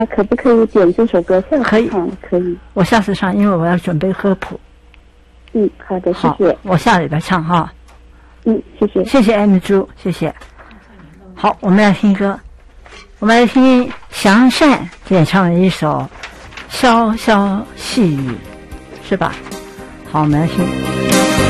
可不可以点这首歌？ 可以， 可以。 我下次唱，因为我要准备喝谱。 好的，谢谢。 我下礼拜唱哈。 谢谢。 谢谢Amy珠，谢谢。好，我们来听歌，我们来听祥善演唱的一首《潇潇细雨》，是吧？好，我们来听。